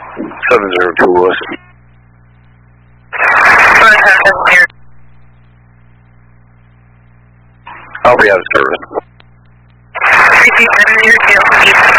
702 Wilson. I'll be out of service. 327 your tail, please.